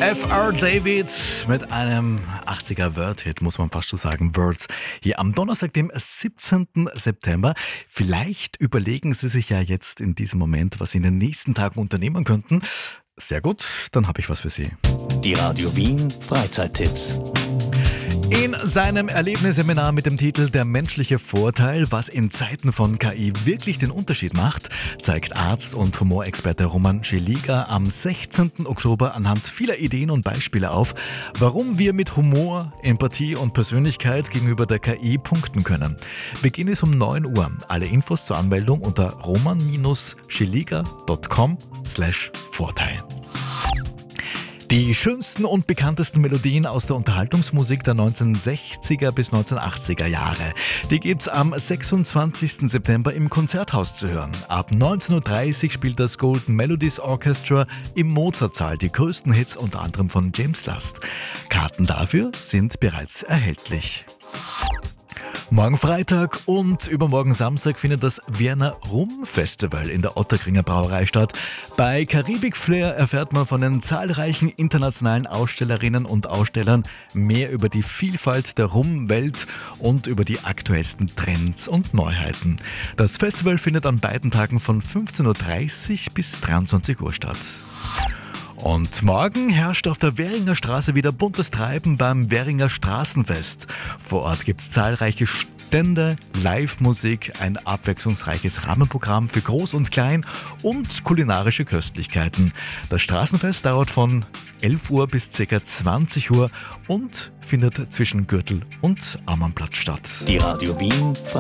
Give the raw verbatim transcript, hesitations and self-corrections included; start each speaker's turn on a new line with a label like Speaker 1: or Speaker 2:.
Speaker 1: F R David mit einem achtziger Word-Hit, muss man fast schon sagen, Words. Hier am Donnerstag, dem siebzehnten September. Vielleicht überlegen Sie sich ja jetzt in diesem Moment, was Sie in den nächsten Tagen unternehmen könnten. Sehr gut, dann habe ich was für Sie.
Speaker 2: Die Radio Wien Freizeittipps.
Speaker 1: In seinem Erlebnisseminar mit dem Titel Der menschliche Vorteil, was in Zeiten von K I wirklich den Unterschied macht, zeigt Arzt und Humorexperte Roman Scheliga am sechzehnten Oktober anhand vieler Ideen und Beispiele auf, warum wir mit Humor, Empathie und Persönlichkeit gegenüber der K I punkten können. Beginn ist um neun Uhr. Alle Infos zur Anmeldung unter roman scheliga punkt com slash Vorteil. Die schönsten und bekanntesten Melodien aus der Unterhaltungsmusik der neunzehnhundertsechziger bis neunzehnhundertachtziger Jahre. Die gibt's am sechsundzwanzigsten September im Konzerthaus zu hören. Ab neunzehn Uhr dreißig spielt das Golden Melodies Orchestra im Mozartsaal die größten Hits, unter anderem von James Last. Karten dafür sind bereits erhältlich. Morgen Freitag und übermorgen Samstag findet das Wiener Rum Festival in der Ottakringer Brauerei statt. Bei Karibik Flair erfährt man von den zahlreichen internationalen Ausstellerinnen und Ausstellern mehr über die Vielfalt der Rumwelt und über die aktuellsten Trends und Neuheiten. Das Festival findet an beiden Tagen von fünfzehn Uhr dreißig bis dreiundzwanzig Uhr statt. Und morgen herrscht auf der Währinger Straße wieder buntes Treiben beim Währinger Straßenfest. Vor Ort gibt es zahlreiche Stände, Live-Musik, ein abwechslungsreiches Rahmenprogramm für Groß und Klein und kulinarische Köstlichkeiten. Das Straßenfest dauert von elf Uhr bis ca. zwanzig Uhr und findet zwischen Gürtel und Ammannplatz statt.
Speaker 2: Die Radio Wien